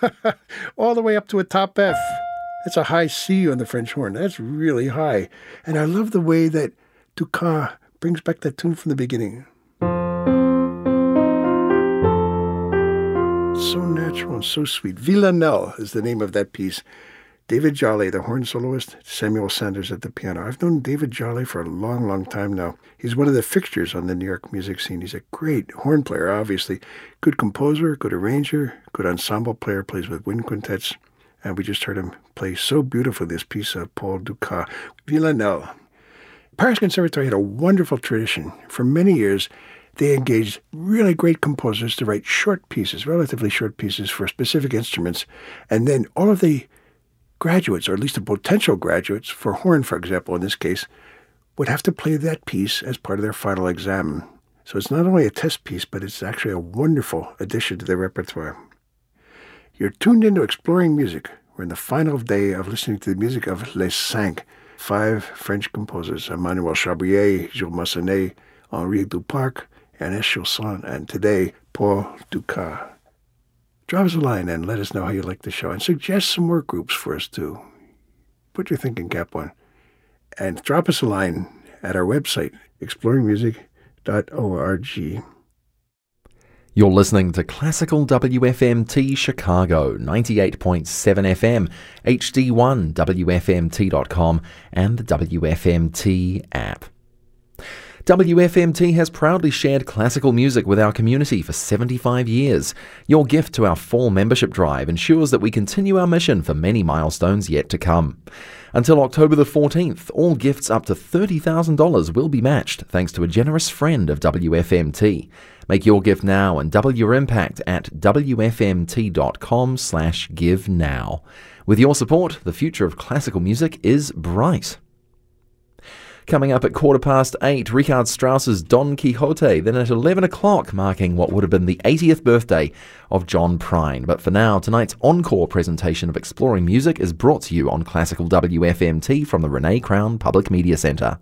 All the way up to a top F. It's a high C on the French horn. That's really high. And I love the way that Dukas brings back that tune from the beginning. So natural and so sweet. Villanelle is the name of that piece. David Jolly, the horn soloist, Samuel Sanders at the piano. I've known David Jolly for a long, long time now. He's one of the fixtures on the New York music scene. He's a great horn player, obviously. Good composer, good arranger, good ensemble player, plays with wind quintets. And we just heard him play so beautifully this piece of Paul Dukas, Villanelle. Paris Conservatory had a wonderful tradition. For many years, they engaged really great composers to write short pieces, relatively short pieces for specific instruments. And then all of the graduates, or at least the potential graduates, for horn, for example, in this case, would have to play that piece as part of their final exam. So it's not only a test piece, but it's actually a wonderful addition to their repertoire. You're tuned into Exploring Music. We're in the final day of listening to the music of Les Cinq, 5 French composers, Emmanuel Chabrier, Jules Massenet, Henri Duparc, Ernest Chausson, and today, Paul Dukas. Drop us a line and let us know how you like the show, and suggest some more groups for us too. Put your thinking cap on. And drop us a line at our website, exploringmusic.org. You're listening to Classical WFMT Chicago, 98.7 FM, HD1, WFMT.com, and the WFMT app. WFMT has proudly shared classical music with our community for 75 years. Your gift to our fall membership drive ensures that we continue our mission for many milestones yet to come. Until October the 14th, all gifts up to $30,000 will be matched thanks to a generous friend of WFMT. Make your gift now and double your impact at wfmt.com/give now. With your support, the future of classical music is bright. Coming up at 8:15, Richard Strauss's Don Quixote, then at 11 o'clock, marking what would have been the 80th birthday of John Prine. But for now, tonight's encore presentation of Exploring Music is brought to you on Classical WFMT from the Renee Crown Public Media Center.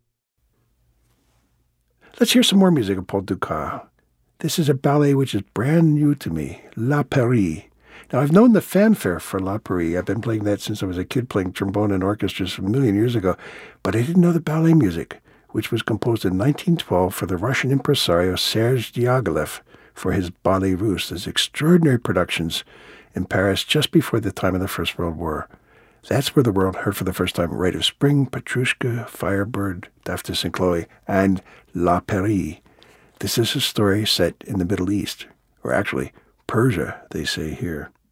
Let's hear some more music of Paul Dukas. This is a ballet which is brand new to me, La Paris. Now, I've known the fanfare for La Paris. I've been playing that since I was a kid, playing trombone in orchestras a million years ago. But I didn't know the ballet music, which was composed in 1912 for the Russian impresario Serge Diaghilev for his Ballet Russe, his extraordinary productions in Paris just before the time of the First World War. That's where the world heard for the first time Rite of Spring, Petrushka, Firebird, Daphnis and Chloe, and La Paris. This is a story set in the Middle East, or actually Persia, they say here.